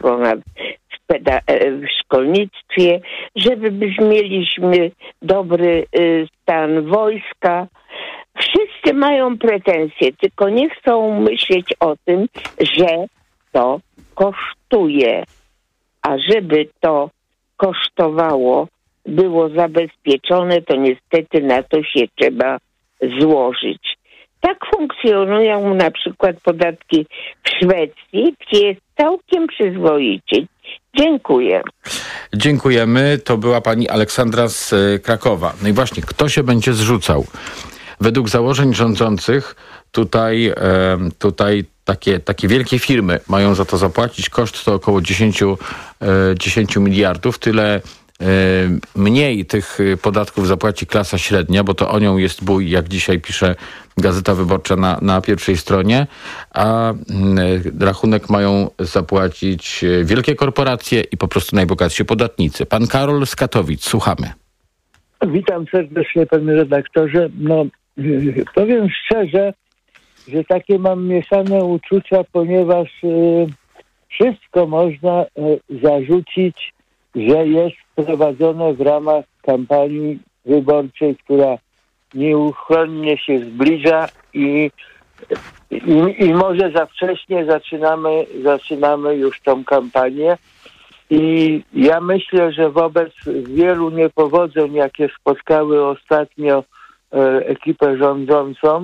w szkolnictwie, żeby mieliśmy dobry stan wojska. Wszyscy mają pretensje, tylko nie chcą myśleć o tym, że to kosztuje. A żeby to kosztowało, było zabezpieczone, to niestety na to się trzeba złożyć. Tak funkcjonują na przykład podatki w Szwecji, gdzie jest całkiem przyzwoicie. Dziękuję. Dziękujemy. To była pani Aleksandra z Krakowa. No i właśnie, kto się będzie zrzucał? Według założeń rządzących tutaj takie wielkie firmy mają za to zapłacić. Koszt to około 10 miliardów. Tyle mniej tych podatków zapłaci klasa średnia, bo to o nią jest bój, jak dzisiaj pisze Gazeta Wyborcza na pierwszej stronie, a rachunek mają zapłacić wielkie korporacje i po prostu najbogatsi podatnicy. Pan Karol z Katowic, słuchamy. Witam serdecznie, panie redaktorze. Powiem szczerze, że takie mam mieszane uczucia, ponieważ wszystko można zarzucić, że jest prowadzone w ramach kampanii wyborczej, która nieuchronnie się zbliża i może za wcześnie zaczynamy już tą kampanię. I ja myślę, że wobec wielu niepowodzeń, jakie spotkały ostatnio ekipę rządzącą,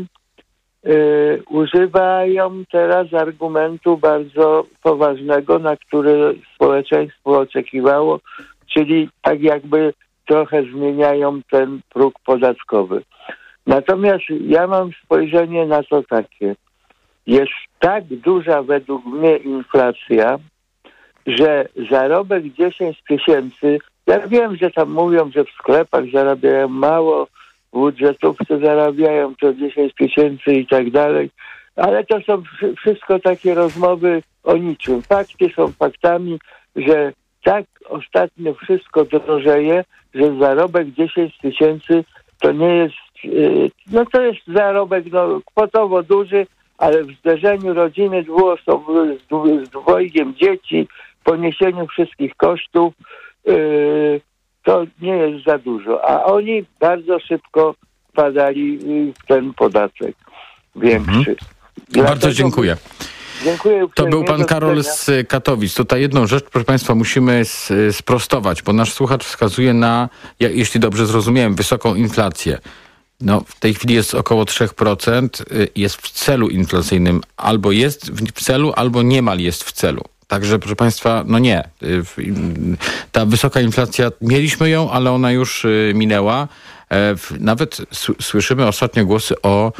używają teraz argumentu bardzo poważnego, na który społeczeństwo oczekiwało, czyli tak jakby trochę zmieniają ten próg podatkowy. Natomiast ja mam spojrzenie na to takie. Jest tak duża według mnie inflacja, że zarobek 10 tysięcy, ja wiem, że tam mówią, że w sklepach zarabiają mało, w budżetówce zarabiają to 10 tysięcy i tak dalej, ale to są wszystko takie rozmowy o niczym. Fakty są faktami, że tak ostatnio wszystko drożeje, że zarobek 10 tysięcy to nie jest, to jest zarobek kwotowo duży, ale w zderzeniu rodziny dwuosobowej z dwojgiem dzieci, poniesieniu wszystkich kosztów, to nie jest za dużo. A oni bardzo szybko wpadali w ten podatek większy. Bardzo dziękuję. Dziękuję. To był pan Karol z Katowic. Tutaj jedną rzecz, proszę państwa, musimy sprostować, bo nasz słuchacz wskazuje na, jeśli dobrze zrozumiałem, wysoką inflację. W tej chwili jest około 3%, jest w celu inflacyjnym. Albo jest w celu, albo niemal jest w celu. Także, proszę państwa, nie. Ta wysoka inflacja, mieliśmy ją, ale ona już minęła. Nawet słyszymy ostatnio głosy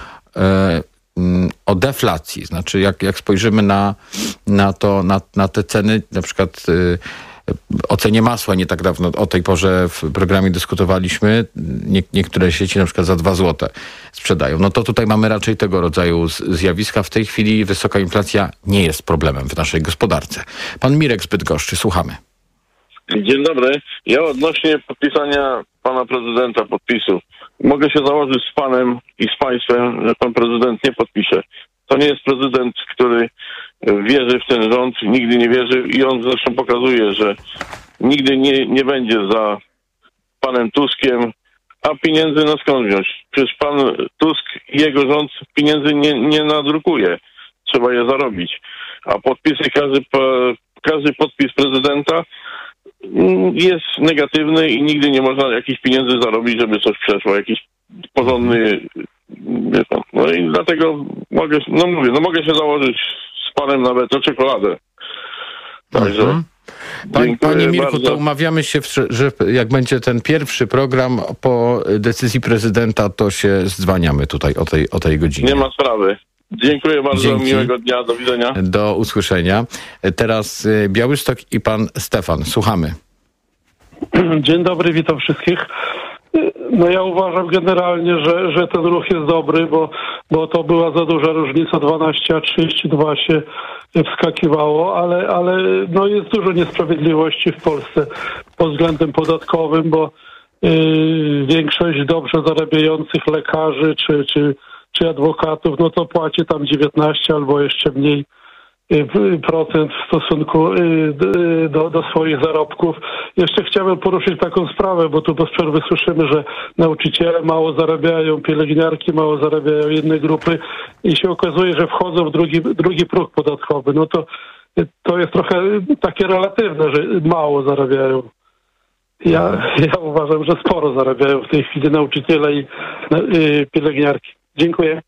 o deflacji. Znaczy, jak spojrzymy na te ceny, na przykład o cenie masła nie tak dawno, o tej porze w programie dyskutowaliśmy. Niektóre sieci na przykład za 2 zł sprzedają. To tutaj mamy raczej tego rodzaju zjawiska. W tej chwili wysoka inflacja nie jest problemem w naszej gospodarce. Pan Mirek z Bydgoszczy, słuchamy. Dzień dobry. Ja odnośnie podpisania pana prezydenta podpisu. Mogę się założyć z panem i z państwem, że pan prezydent nie podpisze. To nie jest prezydent, który wierzy w ten rząd, nigdy nie wierzy i on zresztą pokazuje, że nigdy nie będzie za panem Tuskiem, a pieniędzy skąd wziąć? Przecież pan Tusk i jego rząd pieniędzy nie nadrukuje. Trzeba je zarobić. A podpisy, każdy podpis prezydenta jest negatywny i nigdy nie można jakichś pieniędzy zarobić, żeby coś przeszło, jakiś porządny... i dlatego mogę się założyć z panem nawet o czekoladę. Także... Panie Mirku, bardzo. To umawiamy się, że jak będzie ten pierwszy program po decyzji prezydenta, to się zdzwaniamy tutaj o tej godzinie. Nie ma sprawy. Dziękuję bardzo. Dzięki. Miłego dnia. Do widzenia. Do usłyszenia. Teraz Białystok i pan Stefan. Słuchamy. Dzień dobry, witam wszystkich. Ja uważam generalnie, że ten ruch jest dobry, bo to była za duża różnica, 12 a 32 się wskakiwało, ale jest dużo niesprawiedliwości w Polsce pod względem podatkowym, bo większość dobrze zarabiających lekarzy czy adwokatów, to płaci tam 19 albo jeszcze mniej procent w stosunku do swoich zarobków. Jeszcze chciałbym poruszyć taką sprawę, bo tu bez przerwy słyszymy, że nauczyciele mało zarabiają, pielęgniarki mało zarabiają, inne grupy i się okazuje, że wchodzą w drugi próg podatkowy. No to jest trochę takie relatywne, że mało zarabiają. Ja uważam, że sporo zarabiają w tej chwili nauczyciele i pielęgniarki. Dziękuję.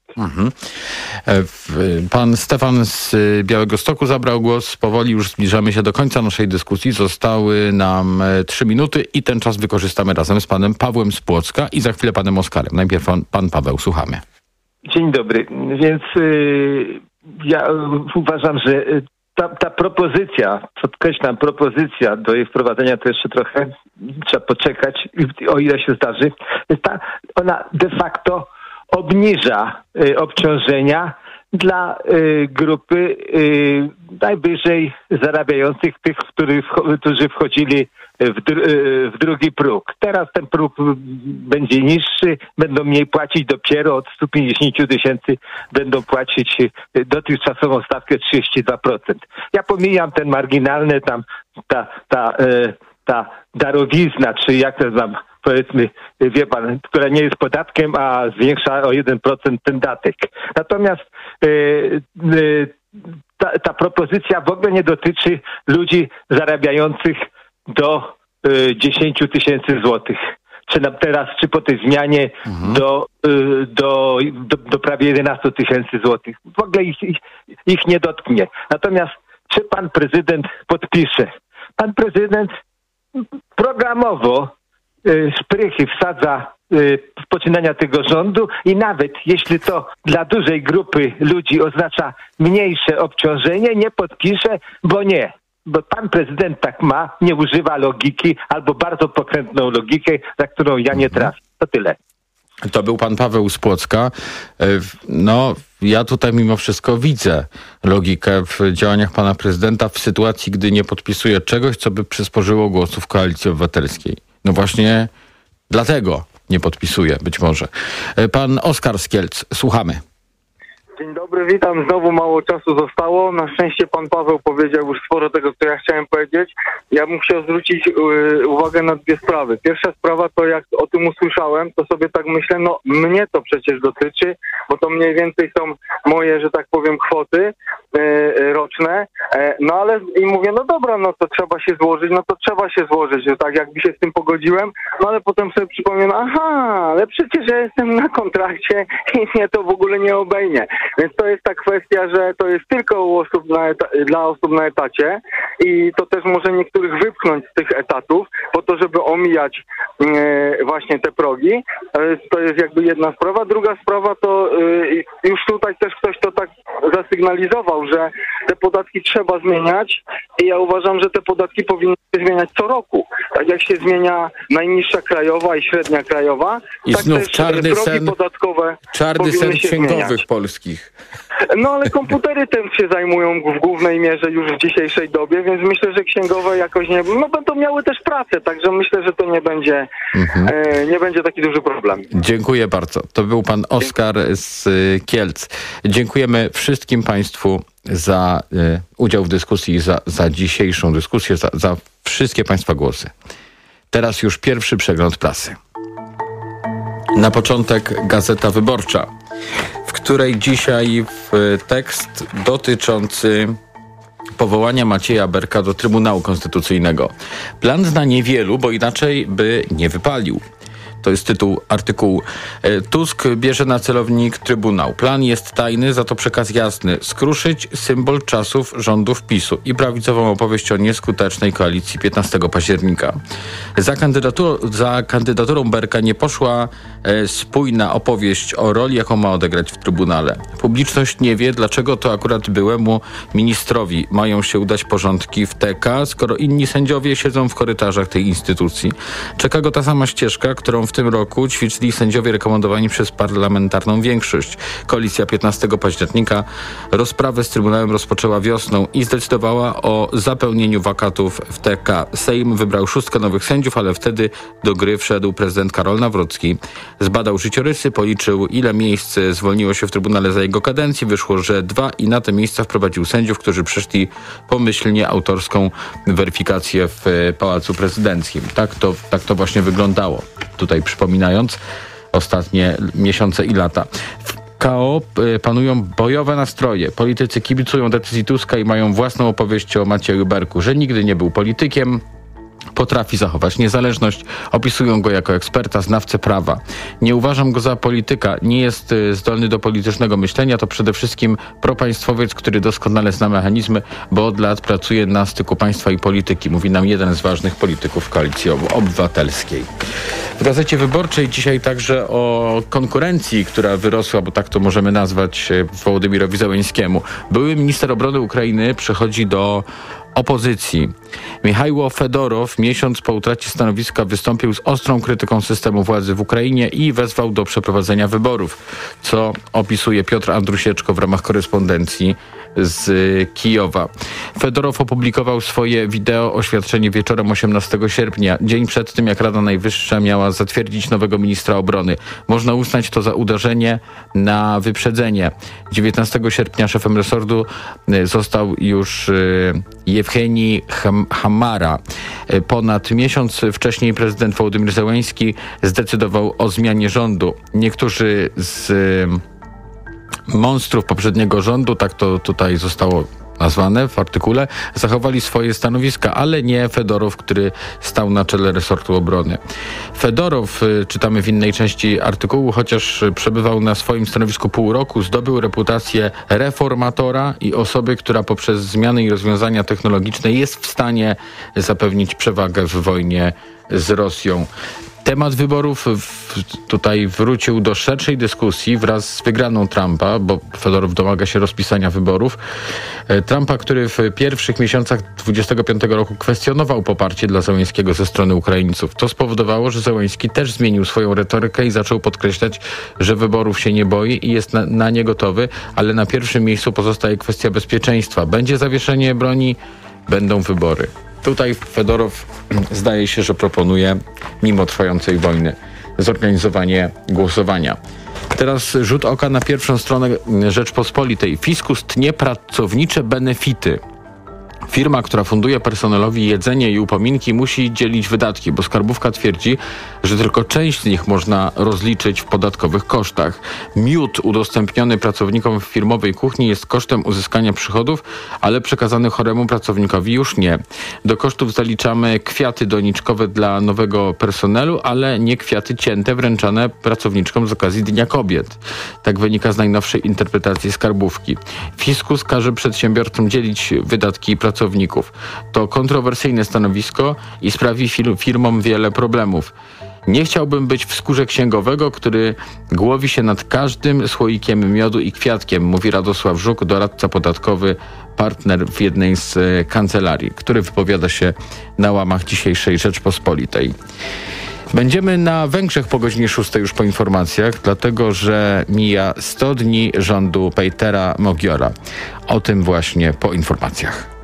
Pan Stefan z Białegostoku zabrał głos. Powoli już zbliżamy się do końca naszej dyskusji. Zostały nam 3 minuty i ten czas wykorzystamy razem z panem Pawłem z Płocka i za chwilę panem Oskarem. Najpierw pan Paweł, słuchamy. Dzień dobry. Więc ja uważam, że ta propozycja, podkreślam, propozycja do jej wprowadzenia to jeszcze trochę trzeba poczekać, o ile się zdarzy. Ona de facto obniża obciążenia dla grupy najwyżej zarabiających, tych, którzy wchodzili w drugi próg. Teraz ten próg będzie niższy, będą mniej płacić dopiero od 150 000 będą płacić dotychczasową stawkę 32%. Ja pomijam ten marginalny tam ta darowizna, czy jak to znam, powiedzmy, wie pan, która nie jest podatkiem, a zwiększa o 1% ten datek. Natomiast ta propozycja w ogóle nie dotyczy ludzi zarabiających do 10 000 złotych. Czy po tej zmianie do prawie 11 000 złotych. W ogóle ich nie dotknie. Natomiast czy pan prezydent podpisze? Pan prezydent programowo szprychy wsadza w poczynania tego rządu i nawet jeśli to dla dużej grupy ludzi oznacza mniejsze obciążenie, nie podpisze, bo pan prezydent tak ma, nie używa logiki albo bardzo pokrętną logikę, za którą ja nie trafię. To tyle. To był pan Paweł z Płocka. No, ja tutaj mimo wszystko widzę logikę w działaniach pana prezydenta w sytuacji, gdy nie podpisuje czegoś, co by przysporzyło głosów Koalicji Obywatelskiej. No właśnie dlatego nie podpisuje, być może. Pan Oskar z Kielc, słuchamy. Dzień dobry, witam. Znowu mało czasu zostało. Na szczęście pan Paweł powiedział już sporo tego, co ja chciałem powiedzieć. Ja bym chciał zwrócić uwagę na 2 sprawy. Pierwsza sprawa to jak o tym usłyszałem, to sobie tak myślę, no mnie to przecież dotyczy, bo to mniej więcej są moje, że tak powiem, kwoty roczne. No ale i mówię, no dobra, no to trzeba się złożyć, że tak jakby się z tym pogodziłem, no ale potem sobie przypomniałem, ale przecież ja jestem na kontrakcie i mnie to w ogóle nie obejmie. Więc to jest ta kwestia, że to jest tylko dla osób na etacie i to też może niektórych wypchnąć z tych etatów po to, żeby omijać właśnie te progi. To jest jakby jedna sprawa. Druga sprawa to już tutaj też ktoś to tak zasygnalizował, że te podatki trzeba zmieniać i ja uważam, że te podatki powinny się zmieniać co roku. Tak jak się zmienia najniższa krajowa i średnia krajowa, i tak znów też czarny progi podatkowe sen księgowych zmieniać. Polskich. No ale komputery tym się zajmują w głównej mierze już w dzisiejszej dobie, więc myślę, że księgowe jakoś nie... No będą miały też pracę, także myślę, że to nie będzie taki duży problem. Dziękuję bardzo. To był pan Oskar z Kielc. Dziękujemy wszystkim państwu za udział w dyskusji, za dzisiejszą dyskusję, za wszystkie państwa głosy. Teraz już pierwszy przegląd prasy. Na początek Gazeta Wyborcza, w której dzisiaj tekst dotyczący powołania Macieja Berka do Trybunału Konstytucyjnego. Plan zna niewielu, bo inaczej by nie wypalił. To jest tytuł artykułu. Tusk bierze na celownik Trybunał. Plan jest tajny, za to przekaz jasny. Skruszyć symbol czasów rządów PiS-u i prawicową opowieść o nieskutecznej koalicji 15 października. Za kandydaturą Berka nie poszła spójna opowieść o roli, jaką ma odegrać w Trybunale. Publiczność nie wie, dlaczego to akurat byłemu ministrowi mają się udać porządki w TK, skoro inni sędziowie siedzą w korytarzach tej instytucji. Czeka go ta sama ścieżka, którą w tym roku ćwiczyli sędziowie rekomendowani przez parlamentarną większość. Koalicja 15 października rozprawę z Trybunałem rozpoczęła wiosną i zdecydowała o zapełnieniu wakatów w TK. Sejm wybrał 6 nowych sędziów, ale wtedy do gry wszedł prezydent Karol Nawrocki. Zbadał życiorysy, policzył, ile miejsc zwolniło się w Trybunale za jego kadencji. Wyszło, że 2 i na te miejsca wprowadził sędziów, którzy przeszli pomyślnie autorską weryfikację w Pałacu Prezydenckim. Tak to właśnie wyglądało. Tutaj przypominając ostatnie miesiące i lata. W KO panują bojowe nastroje. Politycy kibicują decyzji Tuska i mają własną opowieść o Macieju Berku, że nigdy nie był politykiem, potrafi zachować niezależność, opisują go jako eksperta, znawcę prawa. Nie uważam go za polityka, nie jest zdolny do politycznego myślenia, to przede wszystkim propaństwowiec, który doskonale zna mechanizmy, bo od lat pracuje na styku państwa i polityki, mówi nam jeden z ważnych polityków Koalicji Obywatelskiej. W Gazecie Wyborczej dzisiaj także o konkurencji, która wyrosła, bo tak to możemy nazwać, Wołodymyrowi Zełenskiemu. Były minister obrony Ukrainy przechodzi do opozycji. Michajło Fedorow miesiąc po utracie stanowiska wystąpił z ostrą krytyką systemu władzy w Ukrainie i wezwał do przeprowadzenia wyborów, co opisuje Piotr Andrusieczko w ramach korespondencji z Kijowa. Fedorow opublikował swoje wideo oświadczenie wieczorem 18 sierpnia, dzień przed tym, jak Rada Najwyższa miała zatwierdzić nowego ministra obrony. Można uznać to za uderzenie na wyprzedzenie. 19 sierpnia szefem resortu został już Jewgenij Hamara. Ponad miesiąc wcześniej prezydent Wołodymyr Zełenski zdecydował o zmianie rządu. Niektórzy z monstrów poprzedniego rządu, tak to tutaj zostało nazwane w artykule, zachowali swoje stanowiska, ale nie Fedorow, który stał na czele resortu obrony. Fedorow, czytamy w innej części artykułu, chociaż przebywał na swoim stanowisku pół roku, zdobył reputację reformatora i osoby, która poprzez zmiany i rozwiązania technologiczne jest w stanie zapewnić przewagę w wojnie z Rosją. Temat wyborów tutaj wrócił do szerszej dyskusji wraz z wygraną Trumpa, bo Fedorow domaga się rozpisania wyborów. Trumpa, który w pierwszych miesiącach 2025 roku kwestionował poparcie dla Zełenskiego ze strony Ukraińców. To spowodowało, że Zełenski też zmienił swoją retorykę i zaczął podkreślać, że wyborów się nie boi i jest na nie gotowy, ale na pierwszym miejscu pozostaje kwestia bezpieczeństwa. Będzie zawieszenie broni, będą wybory. Tutaj Fedorow zdaje się, że proponuje, mimo trwającej wojny, zorganizowanie głosowania. Teraz rzut oka na pierwszą stronę Rzeczpospolitej. Fiskus tnie pracownicze benefity. Firma, która funduje personelowi jedzenie i upominki, musi dzielić wydatki, bo skarbówka twierdzi, że tylko część z nich można rozliczyć w podatkowych kosztach. Miód udostępniony pracownikom w firmowej kuchni jest kosztem uzyskania przychodów, ale przekazany choremu pracownikowi już nie. Do kosztów zaliczamy kwiaty doniczkowe dla nowego personelu, ale nie kwiaty cięte wręczane pracowniczkom z okazji Dnia Kobiet. Tak wynika z najnowszej interpretacji skarbówki. Fiskus każe przedsiębiorcom dzielić wydatki pracowników. To kontrowersyjne stanowisko i sprawi firmom wiele problemów. Nie chciałbym być w skórze księgowego, który głowi się nad każdym słoikiem miodu i kwiatkiem, mówi Radosław Żuk, doradca podatkowy, partner w jednej z kancelarii, który wypowiada się na łamach dzisiejszej Rzeczpospolitej. Będziemy na Węgrzech po godzinie 6 już po informacjach, dlatego że mija 100 dni rządu Petera Magyora. O tym właśnie po informacjach.